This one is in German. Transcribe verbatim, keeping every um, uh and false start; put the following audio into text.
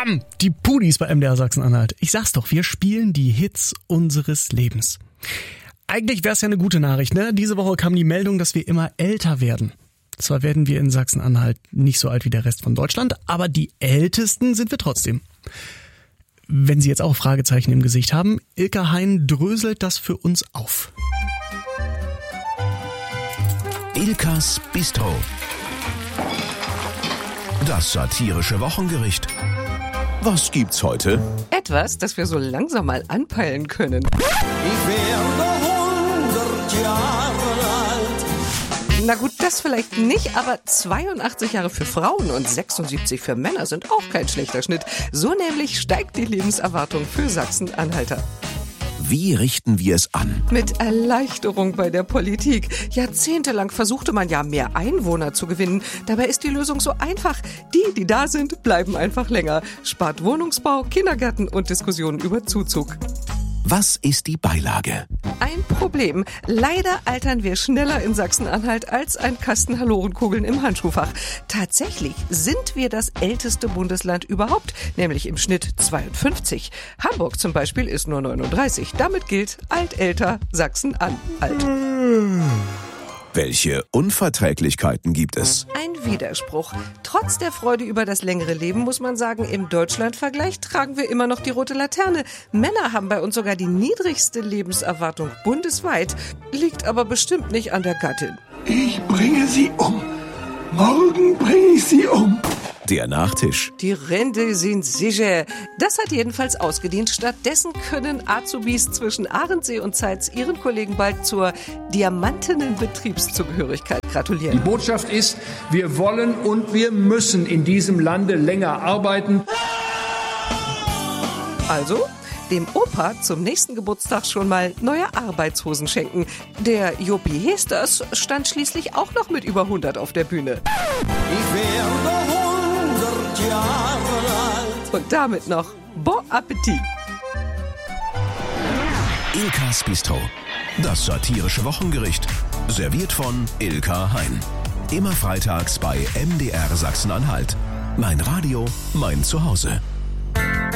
Bam! Die Pudis bei M D R Sachsen-Anhalt. Ich sag's doch, wir spielen die Hits unseres Lebens. Eigentlich wär's ja eine gute Nachricht, ne? Diese Woche kam die Meldung, dass wir immer älter werden. Zwar werden wir in Sachsen-Anhalt nicht so alt wie der Rest von Deutschland, aber die Ältesten sind wir trotzdem. Wenn Sie jetzt auch Fragezeichen im Gesicht haben, Ilka Hein dröselt das für uns auf. Ilkas Bistro. Das satirische Wochengericht. Was gibt's heute? Etwas, das wir so langsam mal anpeilen können. Ich werde hundert Jahre alt. Na gut, das vielleicht nicht, aber zweiundachtzig Jahre für Frauen und sechsundsiebzig für Männer sind auch kein schlechter Schnitt. So nämlich steigt die Lebenserwartung für Sachsen-Anhalter. Wie richten wir es an? Mit Erleichterung bei der Politik. Jahrzehntelang versuchte man ja, mehr Einwohner zu gewinnen. Dabei ist die Lösung so einfach. Die, die da sind, bleiben einfach länger. Spart Wohnungsbau, Kindergärten und Diskussionen über Zuzug. Was ist die Beilage? Ein Problem. Leider altern wir schneller in Sachsen-Anhalt als ein Kasten Hallorenkugeln im Handschuhfach. Tatsächlich sind wir das älteste Bundesland überhaupt, nämlich im Schnitt zweiundfünfzig. Hamburg zum Beispiel ist nur neununddreißig. Damit gilt alt älter, Sachsen-Anhalt. Welche Unverträglichkeiten gibt es? Ein Widerspruch. Trotz der Freude über das längere Leben muss man sagen, im Deutschlandvergleich tragen wir immer noch die rote Laterne. Männer haben bei uns sogar die niedrigste Lebenserwartung bundesweit. Liegt aber bestimmt nicht an der Gattin. Ich bringe sie um. Morgen bringe ich sie um. Der Nachtisch. Die Rente sind sicher. Das hat jedenfalls ausgedient. Stattdessen können Azubis zwischen Arendsee und Zeitz ihren Kollegen bald zur diamantenen Betriebszugehörigkeit gratulieren. Die Botschaft ist, wir wollen und wir müssen in diesem Lande länger arbeiten. Also dem Opa zum nächsten Geburtstag schon mal neue Arbeitshosen schenken. Der Jopi Hesters stand schließlich auch noch mit über hundert auf der Bühne. Ich werde hundert Jahre alt. Und damit noch Bon Appetit. Ilkas Bistro. Das satirische Wochengericht. Serviert von Ilka Hein. Immer freitags bei M D R Sachsen-Anhalt. Mein Radio, mein Zuhause.